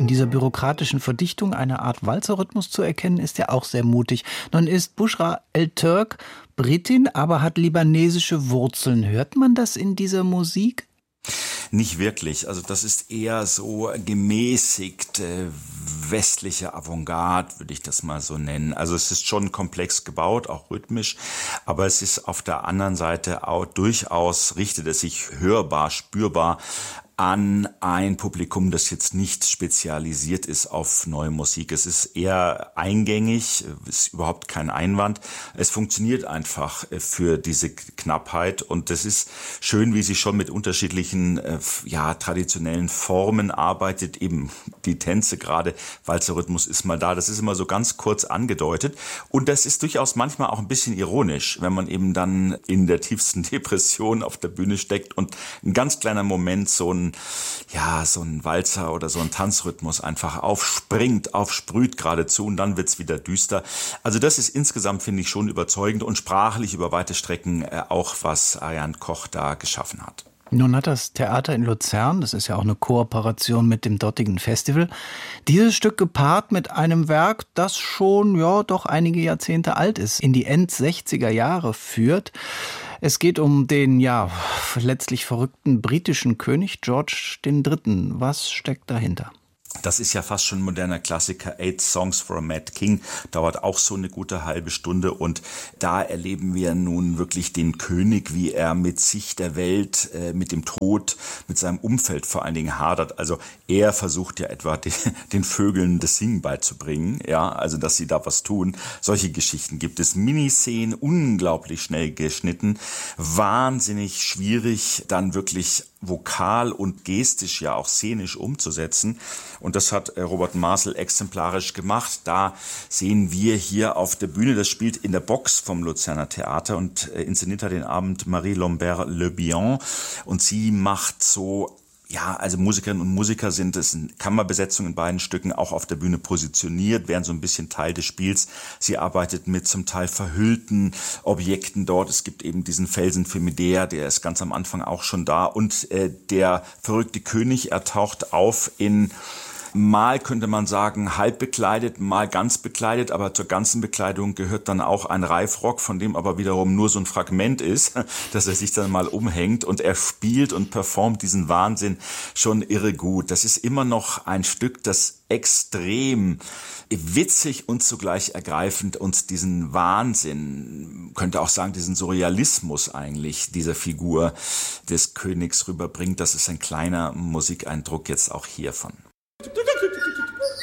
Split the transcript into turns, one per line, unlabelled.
In dieser bürokratischen Verdichtung eine Art Walzerrhythmus zu erkennen, ist ja auch sehr mutig. Nun ist Bushra El-Turk Britin, aber hat libanesische Wurzeln. Hört man das in dieser Musik?
Nicht wirklich. Also das ist eher so gemäßigt westliche Avantgarde, würde ich das mal so nennen. Also es ist schon komplex gebaut, auch rhythmisch, aber es ist auf der anderen Seite auch durchaus, richtet es sich hörbar, spürbar an ein Publikum, das jetzt nicht spezialisiert ist auf neue Musik. Es ist eher eingängig, ist überhaupt kein Einwand. Es funktioniert einfach für diese Knappheit und das ist schön, wie sie schon mit unterschiedlichen traditionellen Formen arbeitet. Eben die Tänze gerade, Walzerrhythmus ist mal da. Das ist immer so ganz kurz angedeutet und das ist durchaus manchmal auch ein bisschen ironisch, wenn man eben dann in der tiefsten Depression auf der Bühne steckt und ein ganz kleiner Moment so ein Walzer oder so ein Tanzrhythmus einfach aufsprüht geradezu und dann wird's wieder düster. Also das ist insgesamt, finde ich, schon überzeugend und sprachlich über weite Strecken auch, was Ariane Koch da geschaffen hat.
Nun hat das Theater in Luzern, das ist ja auch eine Kooperation mit dem dortigen Festival, dieses Stück gepaart mit einem Werk, das schon, doch einige Jahrzehnte alt ist, in die End-60er Jahre führt. Es geht um den, letztlich verrückten britischen König George III. Was steckt dahinter?
Das ist ja fast schon ein moderner Klassiker. 8 Songs for a Mad King dauert auch so eine gute halbe Stunde und da erleben wir nun wirklich den König, wie er mit sich, der Welt, mit dem Tod, mit seinem Umfeld vor allen Dingen hadert. Also er versucht ja etwa den Vögeln das Singen beizubringen, also dass sie da was tun. Solche Geschichten gibt es. Miniszenen, unglaublich schnell geschnitten, wahnsinnig schwierig, dann wirklich vokal und gestisch, ja auch szenisch umzusetzen. Und das hat Robert Marcel exemplarisch gemacht. Da sehen wir hier auf der Bühne, das spielt in der Box vom Luzerner Theater und inszeniert hat den Abend Marie Lambert-Le Bihan. Und sie macht so, also Musikerinnen und Musiker sind es, eine Kammerbesetzung in beiden Stücken, auch auf der Bühne positioniert, werden so ein bisschen Teil des Spiels. Sie arbeitet mit zum Teil verhüllten Objekten dort. Es gibt eben diesen Felsen für Medea, der ist ganz am Anfang auch schon da. Und der verrückte König, er taucht auf in, mal könnte man sagen, halb bekleidet, mal ganz bekleidet, aber zur ganzen Bekleidung gehört dann auch ein Reifrock, von dem aber wiederum nur so ein Fragment ist, dass er sich dann mal umhängt und er spielt und performt diesen Wahnsinn schon irre gut. Das ist immer noch ein Stück, das extrem witzig und zugleich ergreifend uns diesen Wahnsinn, könnte auch sagen, diesen Surrealismus eigentlich dieser Figur des Königs rüberbringt. Das ist ein kleiner Musikeindruck jetzt auch hiervon.